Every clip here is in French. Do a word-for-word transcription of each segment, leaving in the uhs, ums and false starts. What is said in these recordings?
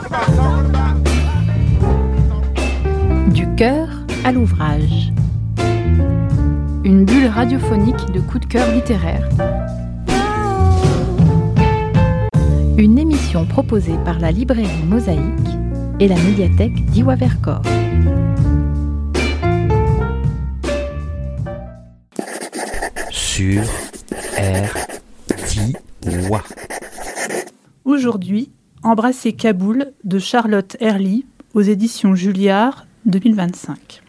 Du cœur à l'ouvrage. Une bulle radiophonique de coups de cœur littéraire. Une émission proposée par la librairie Mosaïque et la médiathèque d'Iwa Vercors. Sur R T W. Aujourd'hui, Embrasser Kaboul de Charlotte Herly aux éditions Julliard deux mille vingt-cinq.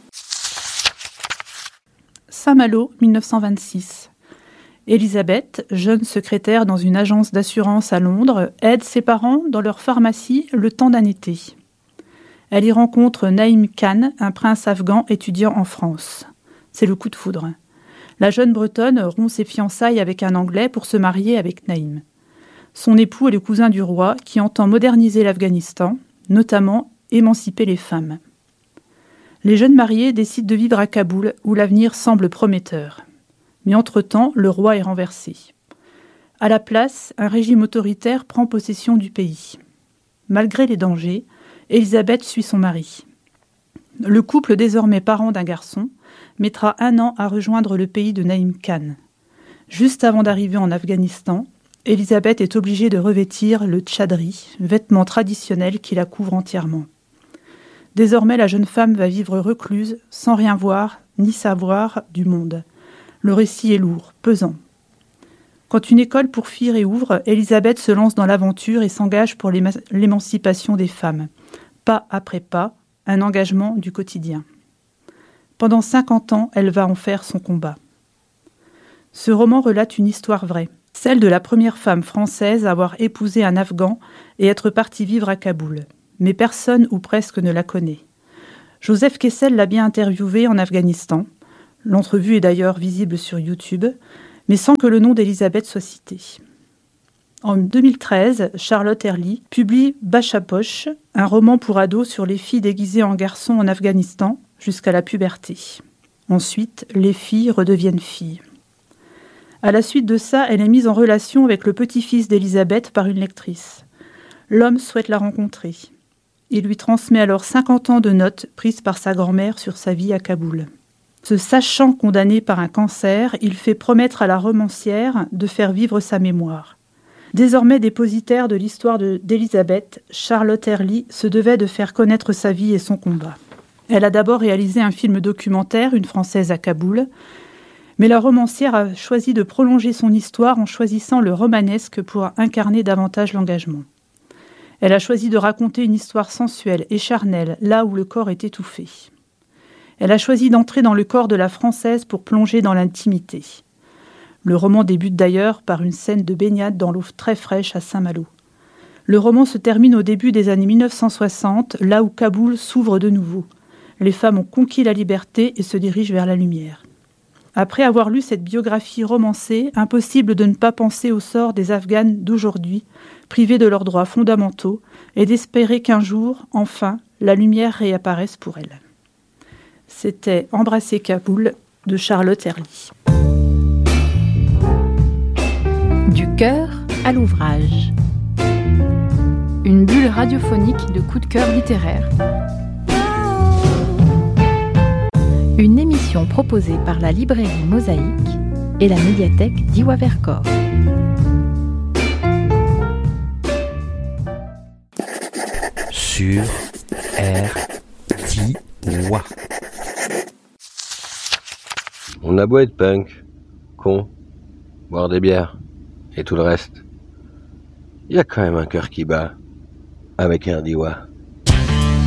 Saint-Malo, dix-neuf cent vingt-six. Elisabeth, jeune secrétaire dans une agence d'assurance à Londres, aide ses parents dans leur pharmacie le temps d'un été. Elle y rencontre Naïm Khan, un prince afghan étudiant en France. C'est le coup de foudre. La jeune Bretonne rompt ses fiançailles avec un Anglais pour se marier avec Naïm. Son époux est le cousin du roi qui entend moderniser l'Afghanistan, notamment émanciper les femmes. Les jeunes mariés décident de vivre à Kaboul, où l'avenir semble prometteur. Mais entre-temps, le roi est renversé. À la place, un régime autoritaire prend possession du pays. Malgré les dangers, Elisabeth suit son mari. Le couple, désormais parent d'un garçon, mettra un an à rejoindre le pays de Naïm Khan. Juste avant d'arriver en Afghanistan, Elisabeth est obligée de revêtir le tchadri, vêtement traditionnel qui la couvre entièrement. Désormais, la jeune femme va vivre recluse, sans rien voir ni savoir du monde. Le récit est lourd, pesant. Quand une école pour filles réouvre, Elisabeth se lance dans l'aventure et s'engage pour l'éma- l'émancipation des femmes. Pas après pas, un engagement du quotidien. Pendant cinquante ans, elle va en faire son combat. Ce roman relate une histoire vraie, celle de la première femme française à avoir épousé un Afghan et être partie vivre à Kaboul. Mais personne ou presque ne la connaît. Joseph Kessel l'a bien interviewée en Afghanistan. L'entrevue est d'ailleurs visible sur YouTube, mais sans que le nom d'Elisabeth soit cité. En deux mille treize, Charlotte Herly publie Bachapoche, un roman pour ados sur les filles déguisées en garçons en Afghanistan jusqu'à la puberté. Ensuite, les filles redeviennent filles. À la suite de ça, elle est mise en relation avec le petit-fils d'Elisabeth par une lectrice. L'homme souhaite la rencontrer. Il lui transmet alors cinquante ans de notes prises par sa grand-mère sur sa vie à Kaboul. Se sachant condamné par un cancer, il fait promettre à la romancière de faire vivre sa mémoire. Désormais dépositaire de l'histoire de, d'Elisabeth, Charlotte Herly se devait de faire connaître sa vie et son combat. Elle a d'abord réalisé un film documentaire, Une Française à Kaboul, mais la romancière a choisi de prolonger son histoire en choisissant le romanesque pour incarner davantage l'engagement. Elle a choisi de raconter une histoire sensuelle et charnelle, là où le corps est étouffé. Elle a choisi d'entrer dans le corps de la Française pour plonger dans l'intimité. Le roman débute d'ailleurs par une scène de baignade dans l'eau très fraîche à Saint-Malo. Le roman se termine au début des années dix-neuf cent soixante, là où Kaboul s'ouvre de nouveau. Les femmes ont conquis la liberté et se dirigent vers la lumière. Après avoir lu cette biographie romancée, impossible de ne pas penser au sort des Afghanes d'aujourd'hui, privées de leurs droits fondamentaux, et d'espérer qu'un jour, enfin, la lumière réapparaisse pour elles. C'était Embrasser Kaboul de Charlotte Herly. Du cœur à l'ouvrage. Une bulle radiophonique de coups de cœur littéraire. Une émission proposée par la librairie Mosaïque et la médiathèque d'Iwa Vercors. Sur R T W. On a beau être punk, con, boire des bières et tout le reste, il y a quand même un cœur qui bat avec un diwa.